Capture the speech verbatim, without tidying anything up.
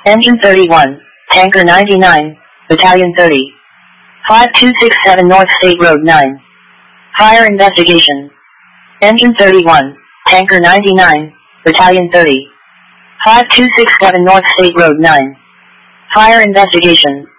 Engine thirty-one, Tanker ninety-nine, Battalion thirty. five two six seven North State Road nine. Fire investigation. Engine thirty-one, Tanker ninety-nine, Battalion thirty. five two six seven North State Road nine. Fire investigation.